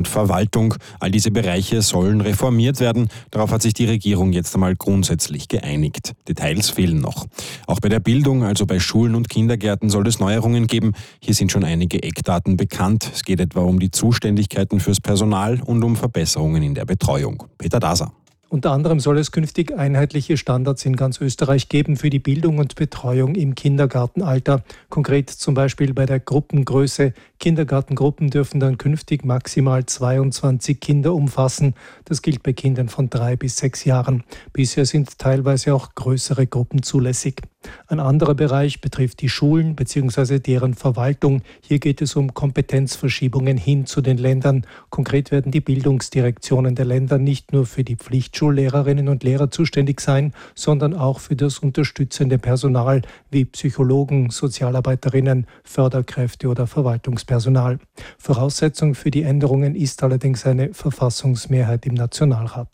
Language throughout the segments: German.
Verwaltung. All diese Bereiche sollen reformiert werden. Darauf hat sich die Regierung jetzt einmal grundsätzlich geeinigt. Details fehlen noch. Auch bei der Bildung, also bei Schulen und Kindergärten, soll es Neuerungen geben. Hier sind schon einige Eckdaten bekannt. Es geht etwa um die Zuständigkeiten fürs Personal und um Verbesserungen in der Betreuung. Peter Daser. Unter anderem soll es künftig einheitliche Standards in ganz Österreich geben für die Bildung und Betreuung im Kindergartenalter. Konkret zum Beispiel bei der Gruppengröße. Kindergartengruppen dürfen dann künftig maximal 22 Kinder umfassen. Das gilt bei Kindern von 3 bis 6 Jahren. Bisher sind teilweise auch größere Gruppen zulässig. Ein anderer Bereich betrifft die Schulen bzw. deren Verwaltung. Hier geht es um Kompetenzverschiebungen hin zu den Ländern. Konkret werden die Bildungsdirektionen der Länder nicht nur für die Pflichtschullehrerinnen und Lehrer zuständig sein, sondern auch für das unterstützende Personal wie Psychologen, Sozialarbeiterinnen, Förderkräfte oder Verwaltungspersonal. Voraussetzung für die Änderungen ist allerdings eine Verfassungsmehrheit im Nationalrat.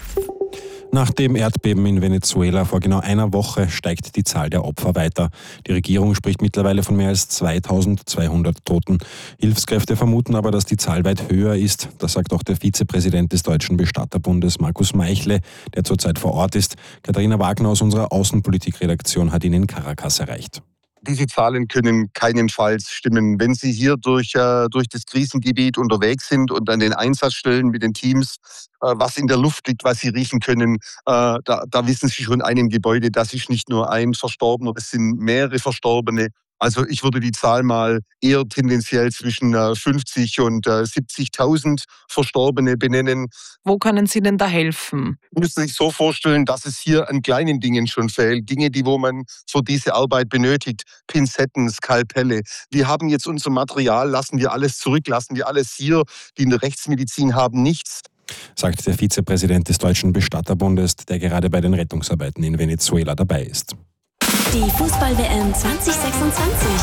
Nach dem Erdbeben in Venezuela vor genau einer Woche steigt die Zahl der Opfer weiter. Die Regierung spricht mittlerweile von mehr als 2200 Toten. Hilfskräfte vermuten aber, dass die Zahl weit höher ist. Das sagt auch der Vizepräsident des Deutschen Bestatterbundes, Markus Meichle, der zurzeit vor Ort ist. Katharina Wagner aus unserer Außenpolitikredaktion hat ihn in Caracas erreicht. Diese Zahlen können keinenfalls stimmen. Wenn Sie hier durch das Krisengebiet unterwegs sind und an den Einsatzstellen mit den Teams, was in der Luft liegt, was Sie riechen können, da wissen Sie schon, einem Gebäude, das ist nicht nur ein Verstorbener, es sind mehrere Verstorbene. Also ich würde die Zahl mal eher tendenziell zwischen 50 und 70.000 Verstorbene benennen. Wo können Sie denn da helfen? Man müsste sich so vorstellen, dass es hier an kleinen Dingen schon fehlt. Dinge, wo man für diese Arbeit benötigt. Pinzetten, Skalpelle. Wir haben jetzt unser Material, lassen wir alles zurück, lassen wir alles hier. Die in der Rechtsmedizin haben nichts. Sagt der Vizepräsident des Deutschen Bestatterbundes, der gerade bei den Rettungsarbeiten in Venezuela dabei ist. Die Fußball-WM 2026.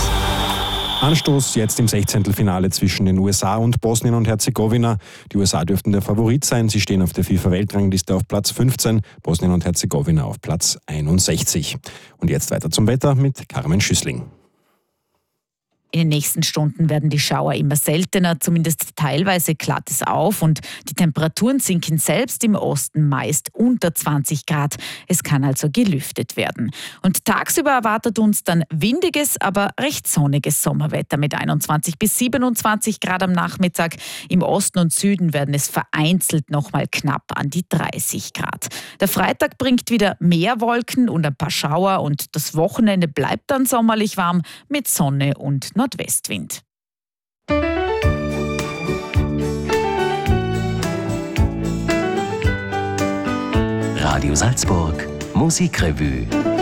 Anstoß jetzt im 16. Finale zwischen den USA und Bosnien und Herzegowina. Die USA dürften der Favorit sein. Sie stehen auf der FIFA-Weltrangliste auf Platz 15, Bosnien und Herzegowina auf Platz 61. Und jetzt weiter zum Wetter mit Carmen Schüssling. In den nächsten Stunden werden die Schauer immer seltener, zumindest teilweise klart es auf und die Temperaturen sinken selbst im Osten meist unter 20 Grad. Es kann also gelüftet werden. Und tagsüber erwartet uns dann windiges, aber recht sonniges Sommerwetter mit 21 bis 27 Grad am Nachmittag. Im Osten und Süden werden es vereinzelt noch mal knapp an die 30 Grad. Der Freitag bringt wieder mehr Wolken und ein paar Schauer und das Wochenende bleibt dann sommerlich warm mit Sonne und Nordwestwind. Radio Salzburg Musikrevue.